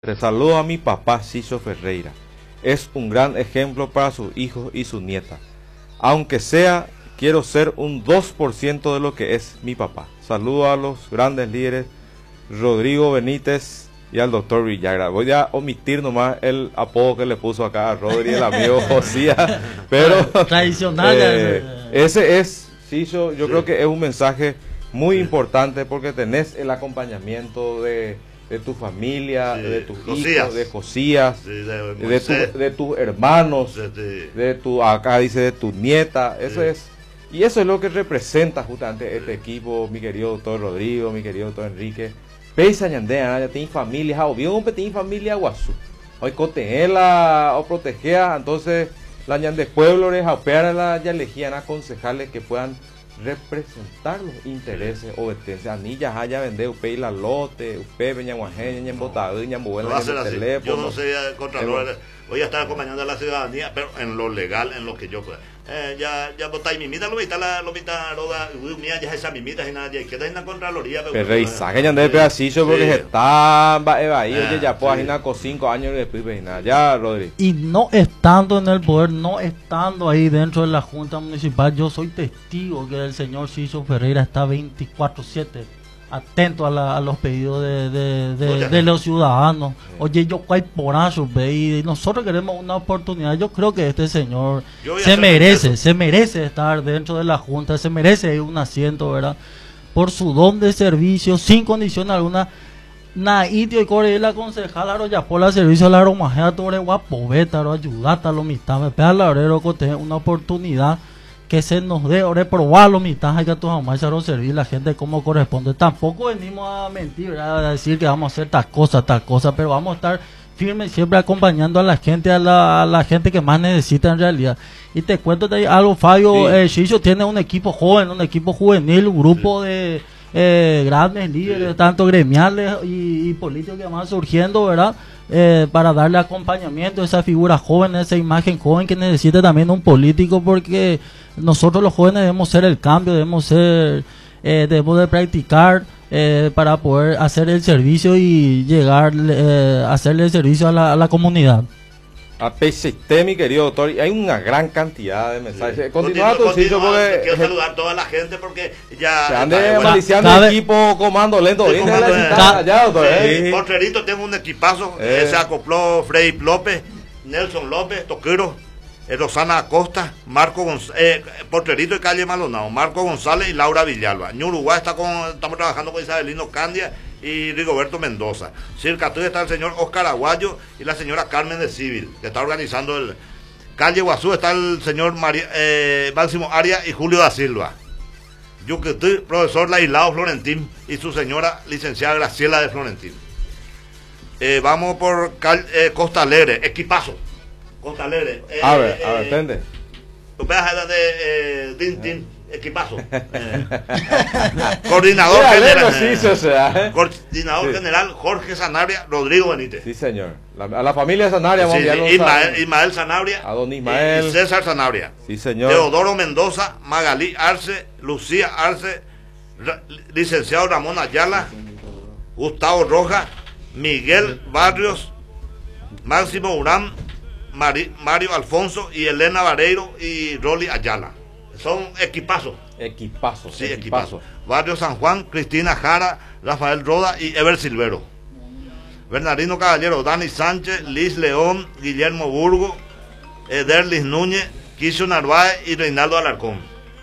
Le saludo a mi papá Ciso Ferreira. Es un gran ejemplo para sus hijos y su nieta. Aunque sea, quiero ser un 2% de lo que es mi papá. Saludo a los grandes líderes Rodrigo Benítez y al doctor Villagra. Voy a omitir nomás el apodo que le puso acá a Rodri, el amigo Josías. Pero tradicional. Ese es, Ciso, yo creo que es un mensaje muy importante porque tenés el acompañamiento de tu familia, de tus hijos, de Josías, de tus hermanos, de tu, acá dice, de tu nieta. Eso es, y eso es lo que representa justamente este equipo, mi querido doctor Rodrigo, mi querido doctor Enrique. Peisa ñandea, ya tiene familia, obvio, un pequeño familia guasú. Hoy coteela o protegea, entonces la ñande pueblo les apeara la ya elegían a concejales que puedan representar los intereses o anillas haya vender upé la lote upé ñaguajeña ñembotado ñambuela teléfono. Yo no sé contralor, voy a estar acompañando a la ciudadanía, pero en lo legal, en lo que yo pueda. Ya botáis mimita, lo mitad roda, mía ya esa mimita y nada, ya queda en la contraloría. Pero reisaje ñande pedacillo porque se está ahí, oye, ya pues ahí con 5 años después, ya, Rodri. Y no estando en el poder, no estando ahí dentro de la Junta Municipal, yo soy testigo que el señor Ciso Ferreira está 24/7 atento a los pedidos de los ciudadanos. Oye, yo cuál porazo, ve, y nosotros queremos una oportunidad. Yo creo que este señor se merece estar dentro de la Junta, se merece un asiento, ¿verdad? Por su don de servicio, sin condición alguna. Na itio y core la concejala ya por la servicio a la romajea tore guapoveta, ayudata a lo mitad, me pega la obrero que tenga una oportunidad que se nos dé, ahora probarlo mitad, hay que tomar servir la gente como corresponde. Tampoco venimos a mentir, ¿verdad? A decir que vamos a hacer tal cosa, pero vamos a estar firmes siempre acompañando a la gente, a la gente que más necesita en realidad. Y te cuento de algo, Fabio, Chicho tiene un equipo joven, un equipo juvenil, un grupo de grandes líderes, tanto gremiales y políticos que van surgiendo, ¿verdad? Para darle acompañamiento a esa figura joven, a esa imagen joven que necesita también un político, porque nosotros los jóvenes debemos ser el cambio, debemos de practicar para poder hacer el servicio y llegar a hacerle el servicio a la comunidad. A PCT, mi querido doctor, hay una gran cantidad de mensajes. Continúa, quiero saludar a toda la gente porque ya se ande maliciando el equipo comando lento. Porterito, tengo un equipazo, se acopló Freddy López, Nelson López, Toquero, Rosana Acosta, Marco González, Porterito de Calle Maldonado, Marco González y Laura Villalba. En Uruguay estamos trabajando con Isabelino Candia y Rigoberto Mendoza. Circatuy está el señor Oscar Aguayo y la señora Carmen de Civil, que está organizando el Calle Guazú, está el señor Máximo Arias y Julio da Silva. Yucatú, profesor Lailao Florentín y su señora licenciada Graciela de Florentín. Vamos por Costa Alegre, equipazo. Costa Alegre. A ver, entiende. Tú ves de Tintín. Equipazo. Coordinador general. Coordinador general Jorge Sanabria, Rodrigo Benítez. Sí, señor. A la familia Sanabria, Ismael Sanabria. A don Ismael. Y César Sanabria. Sí, señor. Teodoro Mendoza, Magalí Arce, Lucía Arce, licenciado Ramón Ayala, Gustavo Rojas, Miguel Barrios, Máximo Urán, Mario Alfonso y Elena Vareiro y Rolly Ayala. Son equipazos. Equipazos. Sí, equipazos. Barrio San Juan, Cristina Jara, Rafael Roda y Ever Silvero. Bernardino Caballero, Dani Sánchez, Liz León, Guillermo Burgo, Ederlis Núñez, Quiso Narváez y Reinaldo Alarcón.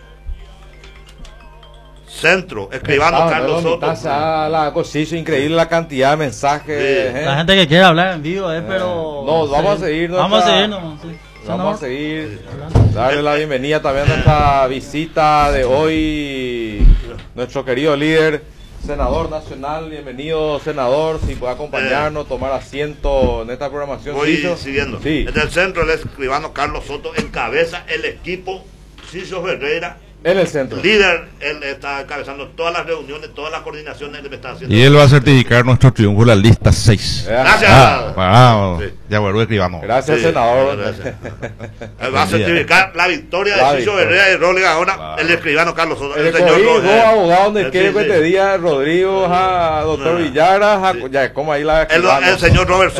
Centro, escribano Carlos Soto. La cosilla, increíble la cantidad de mensajes. La gente que quiere hablar en vivo, pero... No, vamos a seguir. Vamos a seguir nomás, sí. Vamos a seguir, darle la bienvenida también a nuestra visita de hoy, nuestro querido líder, senador nacional. Bienvenido, senador, si puede acompañarnos, tomar asiento en esta programación. Voy siguiendo. Sí. En el centro, el escribano Carlos Soto encabeza el equipo Ciso Ferreira En el centro. Líder, él está encabezando todas las reuniones, todas las coordinaciones que me está haciendo. Y él va a certificar nuestro triunfo en la lista 6. Gracias. Vamos. Sí. Ya vuelvo, escribamos. Gracias, senador. Gracias. Va a certificar la victoria de Chicho Herrera y Róliga ahora el escribano Carlos Soto. El señor abogado donde quiere que te diga Rodrigo, a doctor Villagra, ya como ahí la el señor Robert